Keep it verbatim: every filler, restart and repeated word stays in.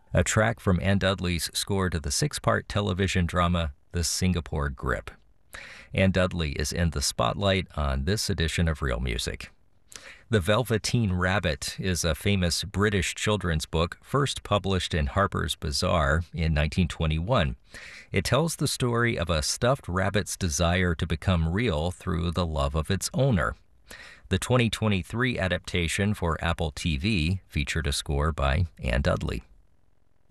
a track from Ann Dudley's score to the six-part television drama The Singapore Grip. Ann Dudley is in the spotlight on this edition of Real Music. The Velveteen Rabbit is a famous British children's book first published in Harper's Bazaar in nineteen twenty-one. It tells the story of a stuffed rabbit's desire to become real through the love of its owner. The twenty twenty-three adaptation for Apple T V featured a score by Ann Dudley.